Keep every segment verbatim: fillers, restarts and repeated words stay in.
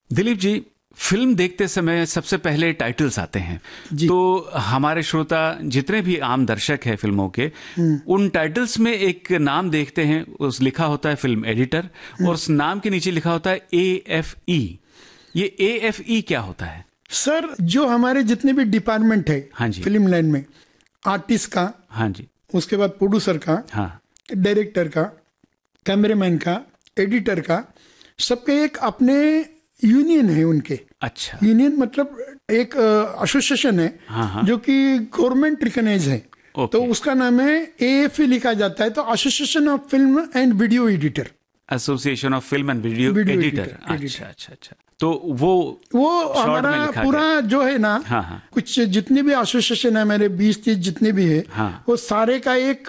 Dilip ji, film देखते समय सबसे पहले टाइटल्स आते हैं, तो हमारे श्रोता जितने भी आम दर्शक हैं फिल्मों के, उन टाइटल्स में एक नाम देखते हैं, उस लिखा होता है फिल्म एडिटर, और उस नाम के नीचे लिखा होता है ए एफ ई। ये ए एफ ई क्या होता है? सर, जो हमारे जितने भी डिपार्टमेंट है हाँ जी, फिल्म लाइन में, आर्टिस्ट का, हाँ जी, उसके बाद प्रोड्यूसर का, हाँ, डायरेक्टर का, कैमरामैन का, एडिटर का, सबके एक अपने यूनियन है उनके। अच्छा, यूनियन मतलब एक एसोसिएशन है, हाँ हाँ, जो कि गवर्नमेंट रिकॉग्नाइज है, तो उसका नाम है ए एफ ई लिखा जाता है, तो association of film and video editor. Association of film and video editor. अच्छा अच्छा अच्छा। तो वो वो हमारा पूरा जो है ना, हाँ हाँ, कुछ जितने भी एसोसिएशन है हमारे बीस तीस जितने भी है, हाँ, वो सारे का एक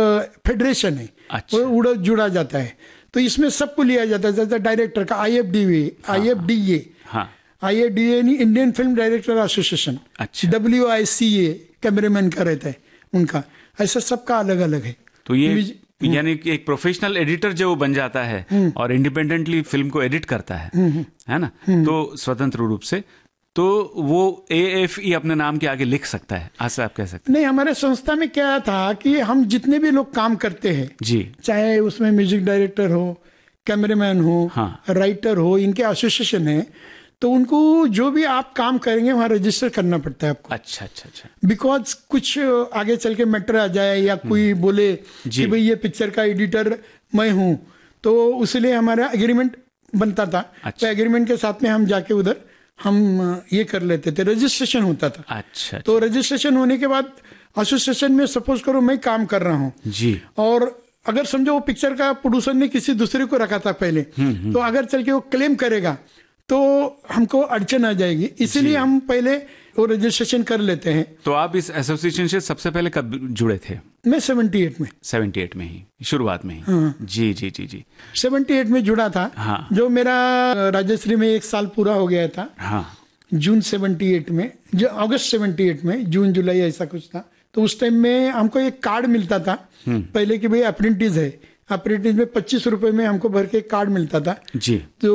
फेडरेशन है। अच्छा। वो उड़ा जुड़ा जाता है, तो इसमें सबको लिया जाता है, जैसे डायरेक्टर का I F D A, I F D A, I F D A Indian film director association. अच्छा। W I C A cameraman का रहता है उनका, ऐसा सबका अलग अलग है। तो ये यानी कि एक प्रोफेशनल एडिटर जो बन जाता है और इंडिपेंडेंटली फिल्म को एडिट करता है, है ना, तो स्वतंत्र रूप से, तो वो ए एफ ई अपने नाम के आगे लिख सकता है, ऐसा आप कह सकते हैं? नहीं, हमारे संस्था में क्या था कि हम जितने भी लोग काम करते हैं जी, चाहे उसमें म्यूजिक डायरेक्टर हो, कैमरामैन हो, हाँ, राइटर हो, इनके एसोसिएशन है, तो उनको जो भी आप काम करेंगे वहाँ रजिस्टर करना पड़ता है आपको। अच्छा अच्छा अच्छा। बिकॉज कुछ आगे चल के मैटर आ जाए या कोई बोले कि भाई ये पिक्चर का एडिटर मैं हूँ, तो उसलिए हमारा एग्रीमेंट बनता था। अच्छा। तो एग्रीमेंट के साथ में हम जाके उधर हम ये कर लेते थे, रजिस्ट्रेशन होता था। अच्छा। तो रजिस्ट्रेशन होने के बाद एसोसिएशन में सपोज करो मैं काम कर रहा हूँ जी, और अगर समझो वो पिक्चर का प्रोड्यूसर ने किसी दूसरे को रखा था पहले, तो अगर चल के वो क्लेम करेगा तो हमको अड़चन आ जाएगी, इसीलिए हम पहले वो रजिस्ट्रेशन कर लेते हैं। तो आप इस एसोसिएशन से सबसे पहले कब जुड़े थे? मैं अठहत्तर में अठहत्तर में ही, शुरुआत में ही। हाँ। जी जी जी जी अठहत्तर में जुड़ा था। हाँ। जो मेरा राजश्री में एक साल पूरा हो गया था। हाँ। जून अठहत्तर में, जो अगस्त अठहत्तर में, जून जुलाई ऐसा कुछ था, तो उस टाइम में हमको एक कार्ड मिलता था पहले कि भाई अप्रेंटिस है, अप्रेंटिस में पच्चीस रुपए में हमको भर के कार्ड मिलता था जी। तो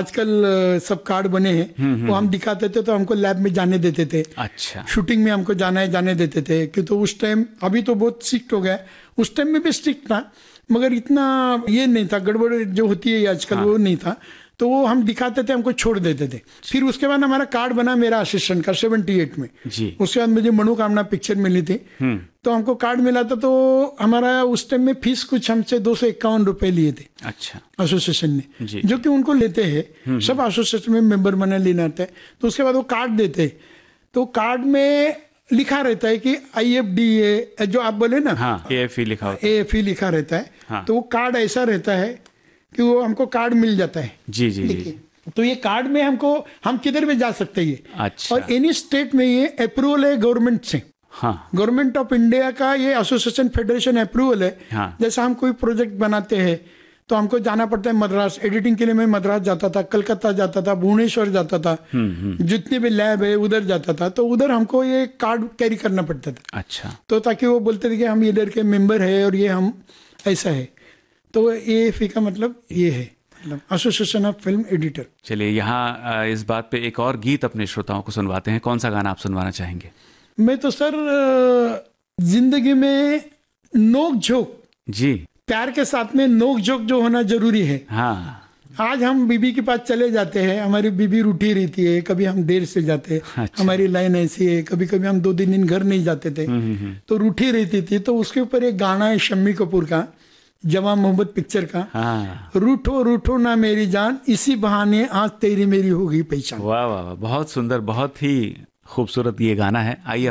आजकल सब कार्ड बने हैं, वो हम दिखाते थे तो हमको लैब में जाने देते थे। अच्छा। शूटिंग में हमको जाना है जाने देते थे, कि तो उस टाइम, अभी तो बहुत स्ट्रिक्ट हो गया, उस टाइम में भी स्ट्रिक्ट था, मगर इतना ये नहीं था, गड़बड़ जो होती है आजकल। हाँ। वो नहीं था, तो वो हम दिखाते थे, हमको छोड़ देते थे। फिर उसके बाद हमारा कार्ड बना मेरा असिस्टेंट का अठहत्तर में जी। उसके बाद मुझे मनोकामना पिक्चर मिली थी, तो हमको कार्ड मिला था, तो हमारा उस टाइम में फीस कुछ हमसे दो सौ इक्यावन रुपए लिए थे। अच्छा। एसोसिएशन ने, जो कि उनको लेते हैं, सब एसोसिएशन में मेंबर बने लेना आता है। तो उसके बाद वो कार्ड देते, तो कार्ड में लिखा रहता है कि आई एफ डी ए, जो आप बोले ना, हाँ, ए एफ ई लिखा होता है, ए एफ ई लिखा रहता है। हाँ। तो वो कार्ड ऐसा रहता है कि वो हमको कार्ड मिल जाता है। जी जी जी। तो ये कार्ड में हमको, हम किधर भी जा सकते हैं। अच्छा। और एनी स्टेट में ये अप्रूवल है गवर्नमेंट से। हाँ। गवर्नमेंट ऑफ इंडिया का ये एसोसिएशन फेडरेशन अप्रूवल है। हाँ। जैसा हम कोई प्रोजेक्ट बनाते हैं तो हमको जाना पड़ता है मद्रास, एडिटिंग के लिए मैं मद्रास जाता था, कलकत्ता जाता था, भुवनेश्वर जाता था, जितने भी लैब है उधर जाता था, तो उधर हमको ये कार्ड कैरी करना पड़ता था। अच्छा। तो ताकि वो बोलते थे कि हम इधर के मेंबर है और ये हम ऐसा है, तो ए एफ ई का मतलब ये है, मतलब एसोसिएशन ऑफ फिल्म एडिटर। चलिए, यहाँ इस बात पे एक और गीत अपने श्रोताओं को सुनवाते हैं। कौन सा गाना आप सुनवाना चाहेंगे? मैं तो सर जिंदगी में नोक झोंक जी, प्यार के साथ में नोक झोंक जो होना जरूरी है। हाँ। आज हम बीबी के पास चले जाते हैं, हमारी बीबी रूठी रहती है, कभी हम देर से जाते हैं। अच्छा। हमारी लाइन ऐसी है, कभी कभी हम दो तीन दिन घर नहीं जाते थे, तो रूठी रहती थी। तो उसके ऊपर एक गाना है शम्मी कपूर का, जवा मोहब्बत पिक्चर का। हाँ। रूठो रूठो ना मेरी जान, इसी बहाने आज तेरी मेरी होगी पहचान। वाह वाह, बहुत सुंदर, बहुत ही खूबसूरत ये गाना है। आइए